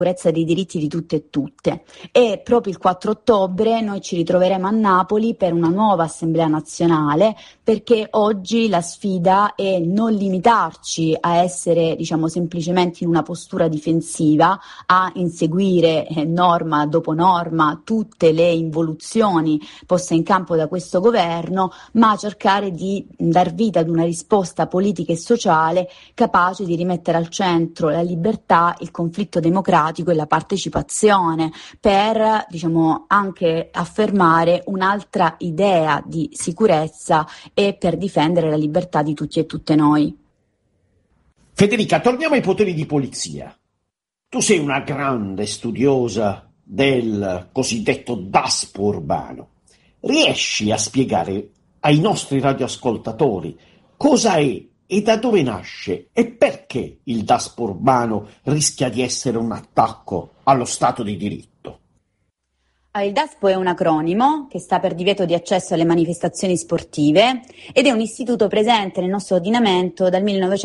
sicurezza dei diritti di tutte e tutte. E proprio il 4 ottobre noi ci ritroveremo a Napoli per una nuova Assemblea Nazionale, perché oggi la sfida è non limitarci a essere, semplicemente in una postura difensiva, a inseguire norma dopo norma tutte le involuzioni poste in campo da questo governo, ma cercare di dar vita ad una risposta politica e sociale capace di rimettere al centro la libertà, il conflitto democratico e la partecipazione, per anche affermare un'altra idea di sicurezza e per difendere la libertà di tutti e tutte noi. Federica, torniamo ai poteri di polizia. Tu sei una grande studiosa del cosiddetto DASPO urbano. Riesci a spiegare ai nostri radioascoltatori cosa è e da dove nasce e perché il DASPO urbano rischia di essere un attacco allo Stato di diritto? Il DASPO è un acronimo che sta per divieto di accesso alle manifestazioni sportive ed è un istituto presente nel nostro ordinamento dal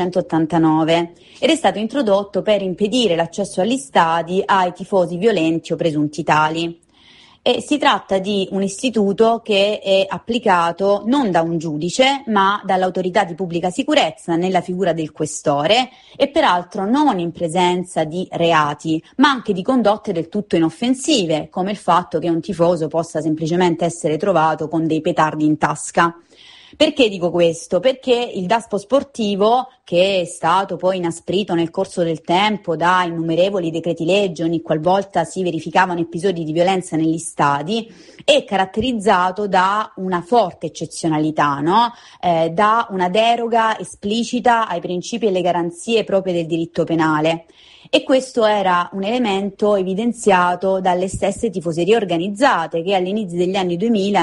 1989 ed è stato introdotto per impedire l'accesso agli stadi ai tifosi violenti o presunti tali. E si tratta di un istituto che è applicato non da un giudice, ma dall'autorità di pubblica sicurezza nella figura del questore e peraltro non in presenza di reati, ma anche di condotte del tutto inoffensive, come il fatto che un tifoso possa semplicemente essere trovato con dei petardi in tasca. Perché dico questo? Perché il DASPO sportivo, che è stato poi inasprito nel corso del tempo da innumerevoli decreti legge ogni qualvolta si verificavano episodi di violenza negli stadi, è caratterizzato da una forte eccezionalità, da una deroga esplicita ai principi e alle garanzie proprie del diritto penale. E questo era un elemento evidenziato dalle stesse tifoserie organizzate che all'inizio degli anni 2000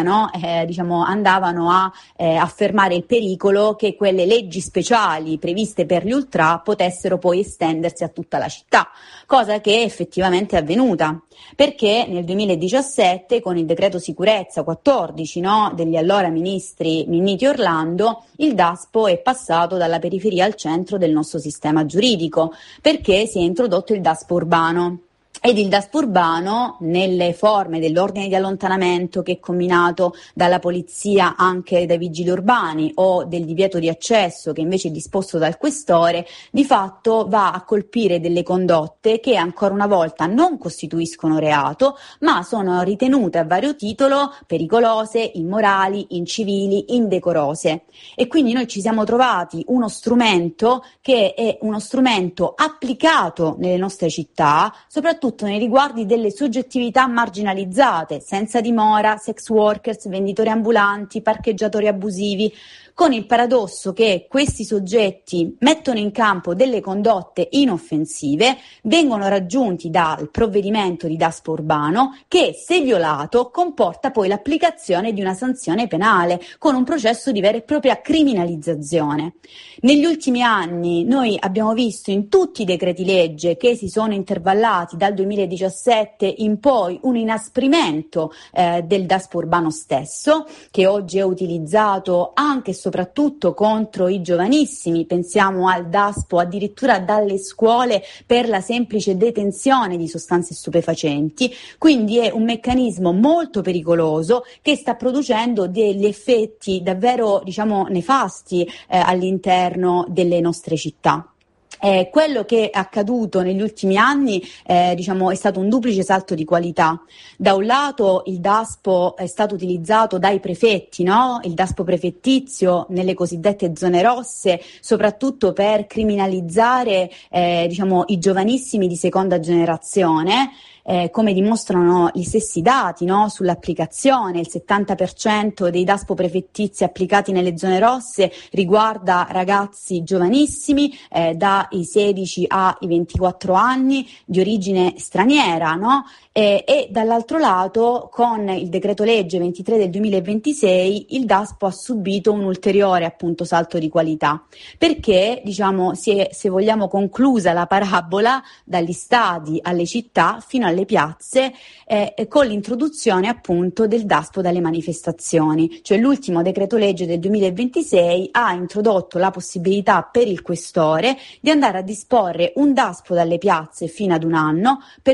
andavano a affermare il pericolo che quelle leggi speciali previste per gli ultra potessero poi estendersi a tutta la città, cosa che effettivamente è avvenuta, perché nel 2017 con il decreto sicurezza 14 degli allora ministri Minniti e Orlando, il DASPO è passato dalla periferia al centro del nostro sistema giuridico, perché si è introdotto il DASPO urbano. Ed il DASPO urbano, nelle forme dell'ordine di allontanamento che è comminato dalla polizia anche dai vigili urbani o del divieto di accesso che invece è disposto dal questore, di fatto va a colpire delle condotte che ancora una volta non costituiscono reato, ma sono ritenute a vario titolo pericolose, immorali, incivili, indecorose. E quindi noi ci siamo trovati uno strumento che è uno strumento applicato nelle nostre città, soprattutto nei riguardi delle soggettività marginalizzate, senza dimora, sex workers, venditori ambulanti, parcheggiatori abusivi, con il paradosso che questi soggetti mettono in campo delle condotte inoffensive, vengono raggiunti dal provvedimento di DASPO urbano che, se violato, comporta poi l'applicazione di una sanzione penale con un processo di vera e propria criminalizzazione. Negli ultimi anni noi abbiamo visto in tutti i decreti legge che si sono intervallati dal 2017 in poi un inasprimento del DASPO urbano stesso, che oggi è utilizzato anche e soprattutto contro i giovanissimi. Pensiamo al DASPO addirittura dalle scuole per la semplice detenzione di sostanze stupefacenti, quindi è un meccanismo molto pericoloso che sta producendo degli effetti davvero nefasti all'interno delle nostre città. Quello che è accaduto negli ultimi anni è stato un duplice salto di qualità. Da un lato il DASPO è stato utilizzato dai prefetti, il DASPO prefettizio nelle cosiddette zone rosse, soprattutto per criminalizzare i giovanissimi di seconda generazione. Come dimostrano gli stessi dati sull'applicazione, il 70% dei DASPO prefettizi applicati nelle zone rosse riguarda ragazzi giovanissimi, dai 16 ai 24 anni, di origine straniera, e dall'altro lato con il decreto legge 23 del 2026 il DASPO ha subito un ulteriore appunto salto di qualità, perché se vogliamo conclusa la parabola dagli stadi alle città fino alle alle piazze con l'introduzione appunto del DASPO dalle manifestazioni. Cioè l'ultimo decreto legge del 2026 ha introdotto la possibilità per il questore di andare a disporre un DASPO dalle piazze fino ad un anno per